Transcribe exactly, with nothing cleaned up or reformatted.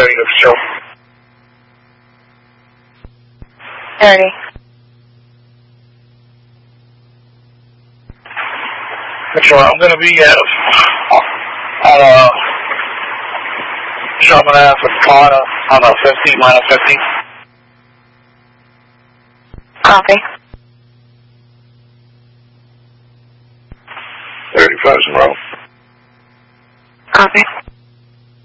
thirty to show. thirty. Sure, I'm going to be at, at uh, Sherman Ave with Carter on a fifty, minus fifty. Copy. thirty-five row. Copy.